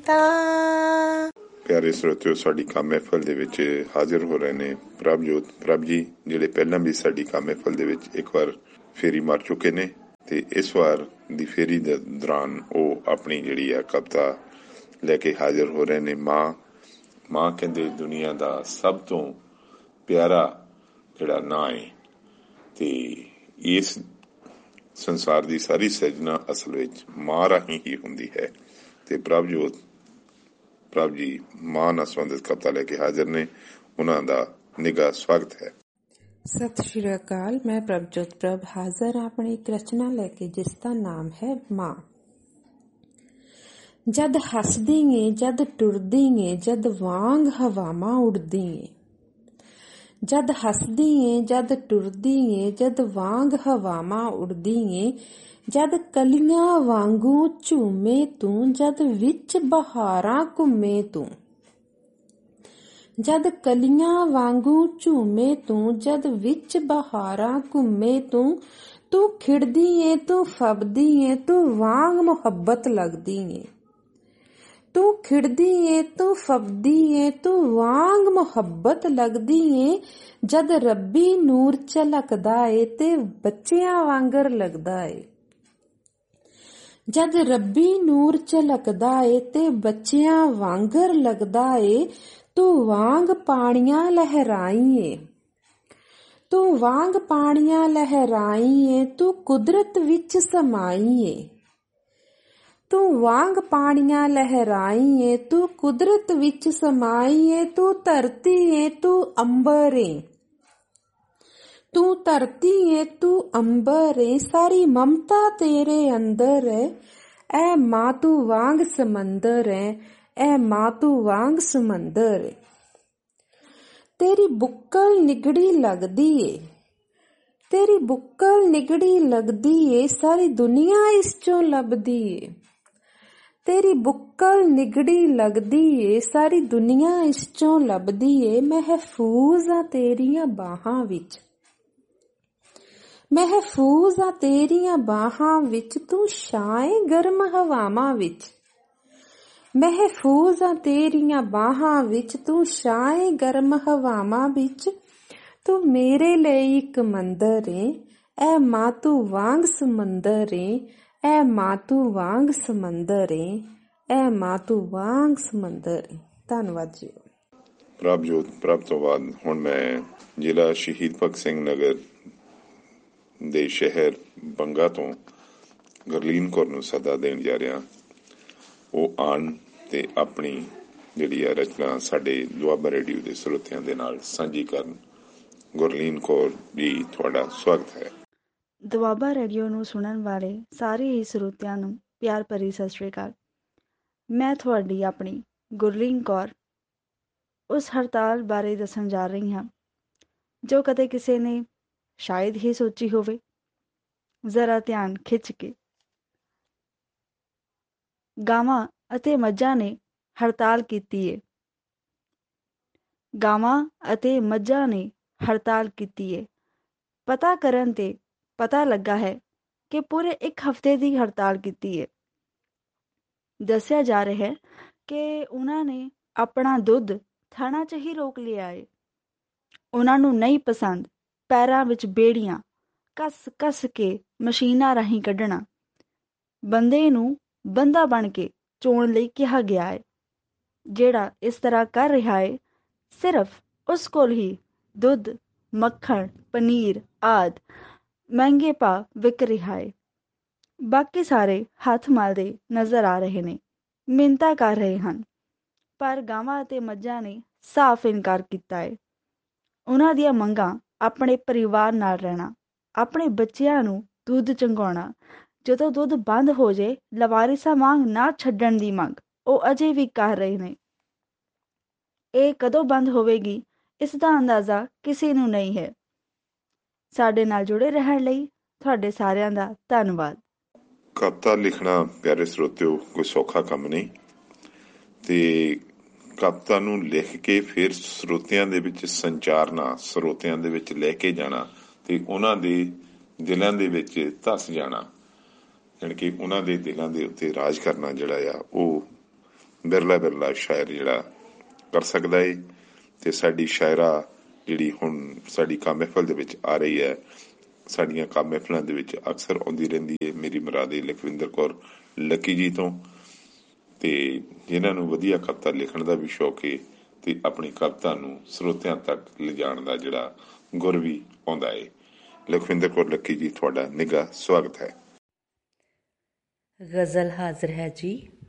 ਕੀਤਾ। ਪਿਆਰੇ ਸਰੋਤਿਓ, ਸਾਡੀ ਕੰਮ ਮਹਿਫਲ ਦੇ ਵਿੱਚ ਹਾਜ਼ਰ ਹੋ ਰਹੇ ਨੇ ਪ੍ਰਭਜੋਤ ਪ੍ਰਭ ਜੀ, ਜਿਹੜੇ ਪਹਿਲਾਂ ਵੀ ਸਾਡੀ ਕੰਮ ਮਹਿਫਲ ਦੇ ਵਿੱਚ ਇੱਕ ਵਾਰ ਫੇਰੀ ਮਾਰ ਚੁੱਕੇ ਨੇ ਤੇ ਇਸ ਵਾਰ ਦੀ ਫੇਰੀ ਦੇ ਦੌਰਾਨ ਉਹ ਆਪਣੀ ਜਿਹੜੀ ਆ ਕਵਿਤਾ ਲੈ ਕੇ ਹਾਜ਼ਰ ਹੋ ਰਹੇ ਨੇ। ਮਾਂ ਕਹਿੰਦੇ ਦੁਨੀਆ ਦਾ ਸਭ ਤੋਂ ਪਿਆਰਾ ਜਿਹੜਾ ਨਾਂ ਹੈ ਤੇ ਇਸ ਸੰਸਾਰ ਦੀ ਸਾਰੀ ਸਿਰਜਣਾ ਅਸਲ ਵਿੱਚ ਮਾਂ ਰਾਹੀਂ ਹੀ ਹੁੰਦੀ ਹੈ ਤੇ ਪ੍ਰਭਜੋਤ ਪ੍ਰਭ ਜੀ ਮਾਂ ਨਾਲ ਸੰਬੰਧਿਤ ਕਵਿਤਾ ਲੈ ਕੇ ਹਾਜ਼ਰ ਨੇ। ਉਹਨਾਂ ਦਾ ਨਿੱਘਾ ਸਵਾਗਤ ਹੈ। ਸਤਿ ਸ਼੍ਰੀ ਅਕਾਲ। ਮੈਂ ਪ੍ਰਭਜੋਤ ਪ੍ਰਭ ਹਾਜ਼ਰ ਹਾਂ ਆਪਣੀ ਇੱਕ ਰਚਨਾ ਲੈ ਕੇ ਜਿਸ ਦਾ ਨਾਮ ਹੈ ਮਾਂ। ਜਦ ਹੱਸਦੀ ਏ, ਜਦ ਟੁਰਦੀ ਏ, ਜਦ ਵਾਂਗ ਹਵਾਵਾਂ ਉਡਦੀ ਏ। ਜਦ ਹੱਸਦੀ ਏ, ਜਦ ਟੁਰਦੀ ਏ, ਜਦ ਵਾਂਗ ਹਵਾਵਾਂ ਉਡਦੀ ਏ। ਜਦ ਕਲੀਆਂ ਵਾਂਗੂ ਝੂਮੇ ਤੂੰ, ਜਦ ਵਿੱਚ ਬਹਾਰਾਂ ਘੁੰਮੇ ਤੂੰ। ਜਦ ਕਲੀਆਂ ਵਾਂਗੂ ਝੂਮੇ ਤੂੰ, ਜਦ ਵਿੱਚ ਬਹਾਰਾਂ ਘੁੰਮੇ ਤੂੰ। ਤੂੰ ਖਿੜਦੀ ਏ, ਤੂੰ ਫੱਬਦੀ ਏ, ਤੂੰ ਵਾਂਗ ਮੁਹੱਬਤ ਲੱਗਦੀ ਏ। ਤੂੰ ਖਿੜਦੀ ਏ, ਤੂੰ ਫੱਬਦੀ ਏ, ਤੂੰ ਵਾਂਗ ਮੁਹੱਬਤ ਲੱਗਦੀ ਏ। ਜਦ ਰੱਬੀ ਨੂਰ ਝਲਕਦਾ ਏ ਤੇ ਬੱਚਿਆਂ ਵਾਂਗਰ ਲੱਗਦਾ ਏ। ਜਦ ਰੱਬੀ ਨੂਰ ਝਲਕਦਾ ਏ ਤੇ ਬੱਚਿਆਂ ਵਾਂਗਰ ਲੱਗਦਾ ਏ। ਤੂੰ ਵਾਂਗ ਪਾਣੀਆਂ ਲਹਿਰਾਈ ਏ, ਤੂੰ ਵਾਂਗ ਪਾਣੀਆਂ ਲਹਿਰਾਈ ਏ। ਤੂੰ ਕੁਦਰਤ ਵਿੱਚ ਸਮਾਈ ਏ, ਤੂੰ ਵਾਂਗ ਪਾਣੀਆਂ ਲਹਿਰਾਈ ਏ। ਤੂੰ ਕੁਦਰਤ ਵਿੱਚ ਸਮਾਈ ਏ। ਤੂੰ ਧਰਤੀ ਏ, ਤੂੰ ਅੰਬਰ ਏ, ਤੂੰ ਧਰਤੀ ਏ, ਤੂੰ ਅੰਬਰ ਏ। ਸਾਰੀ ਮਮਤਾ ਤੇਰੇ ਅੰਦਰ ਏ। ਐ ਮਾਂ ਤੂੰ ਵਾਂਗ ਸਮੁੰਦਰ ਏ, ਐ ਮਾਂ ਤੂੰ ਵਾਂਗ ਸਮੁੰਦਰ ਏ। ਤੇਰੀ ਬੁੱਕਲ ਨਿਗੜੀ ਲੱਗਦੀ ਏ, ਤੇਰੀ ਬੁੱਕਲ ਨਿਗੜੀ ਲੱਗਦੀ ਏ। ਸਾਰੀ ਦੁਨੀਆ ਇਸ ਚੋਂ ਲੱਭਦੀ ਏ। ਤੇਰੀ ਬੁੱਕਲ ਨਿਗੜੀ ਲੱਗਦੀ ਏ, ਸਾਰੀ ਦੁਨੀਆ ਇਸ ਚੋਂ ਲੱਭਦੀ ਏ। ਮਹਿਫੂਜ਼ ਆ ਤੇਰੀਆਂ ਬਾਹਾਂ ਵਿੱਚ, ਮਹਿਫੂਜ਼ ਆ ਤੇਰੀਆਂ ਬਾਹਾਂ ਵਿੱਚ। ਤੂੰ ਛਾਂ ਏ ਗਰਮ ਹਵਾਵਾਂ ਵਿੱਚ, ਮਹਿਫੂਜ਼ ਆ ਤੇਰੀਆਂ ਬਾਹਾਂ ਵਿੱਚ। ਤੂੰ ਛਾਂ ਏ ਗਰਮ ਹਵਾਵਾਂ ਵਿੱਚ। ਤੂੰ ਮੇਰੇ ਲਈ ਇੱਕ ਮੰਦਰ ਏ, ਐ ਮਾਂ ਤੂੰ ਵਾਂਗ ਸਮੁੰਦਰ ਏ, ਐ ਮਾਂ ਤੂੰ ਵਾਂਗ ਸਮੁੰਦਰ ਏ, ਐ ਮਾਂ ਤੂੰ ਵਾਂਗ ਸਮੁੰਦਰ ਏ। ਧੰਨਵਾਦ ਜੀ। ਪ੍ਰਭਜੋਤ ਪ੍ਰਭ ਤੋਂ ਬਾਅਦ ਹੁਣ ਮੈਂ ਜ਼ਿਲ੍ਹਾ ਸ਼ਹੀਦ ਭਗਤ ਸਿੰਘ ਨਗਰ ਦੇ ਸ਼ਹਿਰ ਬੰਗਾ ਤੋਂ ਗੁਰਲੀਨ ਕੌਰ ਨੂੰ ਸੱਦਾ ਦੇਣ ਜਾ ਰਿਹਾ। ਉਹ ਆਉਣ ਤੇ ਆਪਣੀ ਜਿਹੜੀ ਆ ਰਚਨਾ ਸਾਡੇ ਦੁਆਬਾ ਰੇਡੀਓ ਦੇ ਸਰੋਤਿਆਂ ਦੇ ਨਾਲ ਸਾਂਝੀ ਕਰਨ। ਗੁਰਲੀਨ ਕੌਰ ਜੀ, ਤੁਹਾਡਾ ਸਵਾਗਤ ਹੈ। ਦੁਆਬਾ ਰੇਡੀਓ ਨੂੰ ਸੁਣਨ ਵਾਲੇ ਸਾਰੇ ਹੀ ਸਰੋਤਿਆਂ ਨੂੰ ਪਿਆਰ ਭਰੀ ਸਤਿ ਸ਼੍ਰੀ ਅਕਾਲ। ਮੈਂ ਤੁਹਾਡੀ ਆਪਣੀ ਗੁਰਲੀਨ ਕੌਰ ਉਸ ਹੜਤਾਲ ਬਾਰੇ ਦੱਸਣ ਜਾ ਰਹੀ ਹਾਂ ਜੋ ਕਦੇ ਕਿਸੇ ਨੇ ਸ਼ਾਇਦ ਹੀ ਸੋਚੀ ਹੋਵੇ। ਜ਼ਰਾ ਧਿਆਨ ਖਿੱਚ ਕੇ। ਗਾਵਾਂ ਅਤੇ ਮੱਝਾਂ ਨੇ ਹੜਤਾਲ ਕੀਤੀ ਏ, ਗਾਵਾਂ ਅਤੇ ਮੱਝਾਂ ਨੇ ਹੜਤਾਲ ਕੀਤੀ ਏ। ਪਤਾ ਕਰਨ ਤੇ ਪਤਾ ਲੱਗਾ ਹੈ ਕਿ ਪੂਰੇ ਇੱਕ ਹਫ਼ਤੇ ਦੀ ਹੜਤਾਲ ਕੀਤੀ ਏ। ਦੱਸਿਆ ਜਾ ਰਿਹਾ ਹੈ ਕਿ ਉਹਨਾਂ ਨੇ ਆਪਣਾ ਦੁੱਧ ਥਾਣਾ 'ਚ ਹੀ ਰੋਕ ਲਿਆ ਏ। ਉਹਨਾਂ ਨੂੰ ਨਹੀਂ ਪਸੰਦ ਪੈਰਾਂ ਵਿੱਚ ਬੇੜੀਆਂ ਕੱਸ ਕੱਸ ਕੇ ਮਸ਼ੀਨਾਂ ਰਾਹੀਂ ਕੱਢਣਾ। ਬੰਦੇ ਨੂੰ ਬੰਦਾ ਬਣ ਕੇ ਚੋਣ ਲਈ ਕਿਹਾ ਗਿਆ ਹੈ। ਜਿਹੜਾ ਇਸ ਤਰ੍ਹਾਂ ਕਰ ਰਿਹਾ ਹੈ ਸਿਰਫ ਉਸ ਕੋਲ ਹੀ ਦੁੱਧ, ਮੱਖਣ, ਪਨੀਰ ਆਦਿ ਮਹਿੰਗੇ ਭਾਅ ਵਿਕ ਰਿਹਾ ਹੈ। ਬਾਕੀ ਸਾਰੇ ਹੱਥ ਮਲਦੇ ਨਜ਼ਰ ਆ ਰਹੇ ਨੇ, ਮਿੰਨਤਾਂ ਕਰ ਰਹੇ ਹਨ। ਪਰ ਗਾਵਾਂ ਅਤੇ ਮੱਝਾਂ ਨੇ ਸਾਫ਼ ਇਨਕਾਰ ਕੀਤਾ ਹੈ। ਉਹਨਾਂ ਦੀਆਂ ਮੰਗਾਂ ਆਪਣੇ ਪਰਿਵਾਰ ਨਾਲ ਰਹਿਣਾ, ਆਪਣੇ ਬੱਚਿਆਂ ਨੂੰ ਦੁੱਧ ਚੁੰਘਾਉਣਾ, ਜਦੋਂ ਦੁੱਧ ਬੰਦ ਹੋ ਜੇ ਲਵਾਰਿਸਾਂ ਵਾਂਗ ਨਾ ਛੱਡਣ ਦੀ ਮੰਗ ਉਹ ਅਜੇ ਵੀ ਕਰ ਰਹੇ ਨੇ। ਇਹ ਕਦੋਂ ਬੰਦ ਹੋਵੇਗੀ ਇਸ ਦਾ ਅੰਦਾਜ਼ਾ ਕਿਸੇ ਨੂੰ ਨਹੀਂ ਹੈ। ਸਾਡੇ ਨਾਲ ਜੁੜੇ ਰਹਿਣ ਲਈ ਤੁਹਾਡੇ ਸਾਰਿਆਂ ਦਾ ਧੰਨਵਾਦ। ਕਵਿਤਾ ਲਿਖਣਾ ਪਿਆਰੇ ਸਰੋਤਿਓ ਕੋਈ ਸੌਖਾ ਕੰਮ ਨਹੀਂ ਤੇ ਕਵਿਤਾ ਨੂੰ ਲਿਖ ਕੇ ਫਿਰ ਸਰੋਤਿਆਂ ਦੇ ਵਿੱਚ ਸੰਚਾਰਨਾ, ਸਰੋਤਿਆਂ ਦੇ ਵਿੱਚ ਲੈ ਕੇ ਜਾਣਾ ਤੇ ਉਹਨਾਂ ਦੇ ਦਿਲਾਂ ਦੇ ਵਿੱਚ ਧੱਸ ਜਾਣਾ, ਜਾਣੀ ਕਿ ਉਹਨਾਂ ਦੇ ਦਿਲਾਂ ਦੇ ਉੱਤੇ ਰਾਜ ਕਰਨਾ ਜਿਹੜਾ ਆ ਉਹ ਬਿਰਲਾ ਸ਼ਾਇਰ ਜਿਹੜਾ ਕਰ ਸਕਦਾ ਏ। ਤੇ ਸਾਡੀ ਸ਼ਾਇਰਾ ਜਿਹੜੀ ਹੁਣ ਸਾਡੀ ਕੰਮ ਮਹਿਫਲ ਦੇ ਵਿੱਚ ਆ ਰਹੀ ਹੈ, ਸਾਡੀਆਂ ਕੰਮ ਮਹਿਫਲਾਂ ਦੇ ਵਿੱਚ ਅਕਸਰ ਆਉਂਦੀ ਰਹਿੰਦੀ ਹੈ, ਮੇਰੀ ਮੁਰਾਦੇ ਲਖਵਿੰਦਰ ਕੌਰ ਲੱਕੀ ਜੀ ਤੋਂ, ਤੇ ਜਿਨ੍ਹਾਂ ਨੂੰ ਵਧੀਆ ਕਵਿਤਾ ਲਿਖਣ ਦਾ ਵੀ ਸ਼ੌਕ ਹੈ ਤੇ ਆਪਣੀ ਕਵਿਤਾ ਨੂੰ ਸਰੋਤਿਆਂ ਤੱਕ ਲਿਜਾਣ ਦਾ ਜਿਹੜਾ ਗੁਰ ਵੀ ਆਉਂਦਾ ਹੈ। ਲਖਵਿੰਦਰ ਕੌਰ ਲੱਕੀ ਜੀ, ਤੁਹਾਡਾ ਨਿੱਘਾ ਸਵਾਗਤ ਹੈ। ਗਜ਼ਲ ਹਾਜ਼ਰ ਹੈ ਜੀ।